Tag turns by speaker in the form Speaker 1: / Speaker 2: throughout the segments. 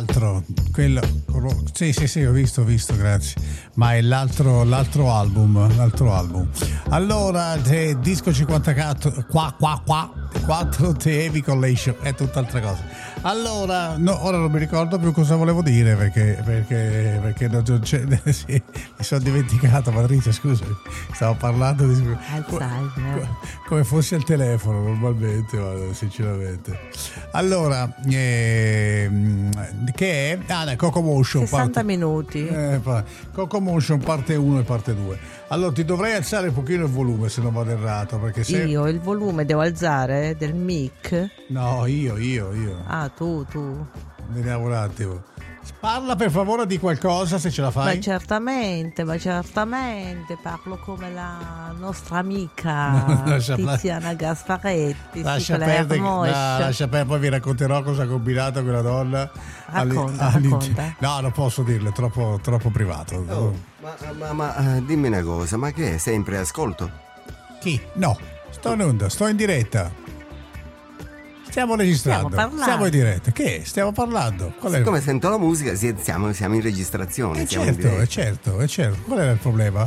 Speaker 1: Quello, sì, ho visto, grazie. Ma è l'altro album. Allora, disco 54 qua 4 The Heavy Collation è tutt'altra cosa. Allora, no, ora non mi ricordo più cosa volevo dire perché non c'è, sì, mi sono dimenticato, Patrizia, scusami. Stavo parlando di come fossi al telefono normalmente, guarda, sinceramente. Allora, che è? Coco Motion
Speaker 2: 60 minuti.
Speaker 1: Coco Motion parte 1 e parte 2. Allora ti dovrei alzare un pochino il volume se non vado errato, perché se...
Speaker 2: Io il volume devo alzare del mic?
Speaker 1: No, io.
Speaker 2: Ah, tu.
Speaker 1: Vediamo un attimo. Parla per favore di qualcosa, se ce la fai.
Speaker 2: Ma certamente, parlo come la nostra amica Tiziana Gasparetti.
Speaker 1: Lascia perdere, poi vi racconterò cosa ha combinato quella donna.
Speaker 2: Racconta.
Speaker 1: No, non posso dirlo, è troppo privato.
Speaker 3: Ma dimmi una cosa, ma che è? Sempre ascolto?
Speaker 1: Chi? No, sto in onda, sto in diretta. Stiamo registrando, siamo in diretta. Che? Stiamo parlando.
Speaker 3: Siccome sento la musica, siamo in registrazione.
Speaker 1: Certo. Qual era il problema?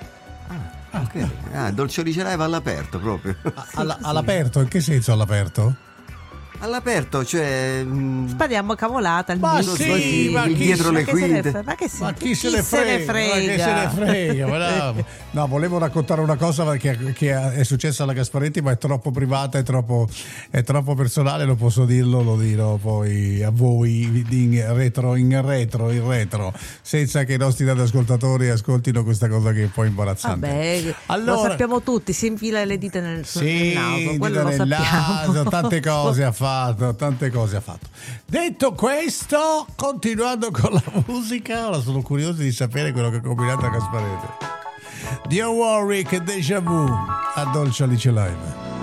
Speaker 3: Ok. Dolce Riceveva all'aperto proprio.
Speaker 1: All'aperto? In che senso all'aperto?
Speaker 3: All'aperto, cioè
Speaker 2: spariamo cavolata al
Speaker 1: ma sì, ma
Speaker 3: dietro le quinte.
Speaker 1: Ma chi se ne frega? Bravo. No, volevo raccontare una cosa che è successa alla Gasparetti, ma è troppo privata, è troppo personale, lo posso dirlo, lo dirò poi a voi in retro, senza che i nostri ascoltatori ascoltino questa cosa che è un po' imbarazzante.
Speaker 2: Vabbè, allora, lo sappiamo tutti, si infila le dita nel naso, quello lo sappiamo.
Speaker 1: Naso, tante cose ha fatto. Detto questo, continuando con la musica, ora sono curioso di sapere quello che ha combinato a Gasparetti. Don't worry, che déjà vu a Dolce Alice Live.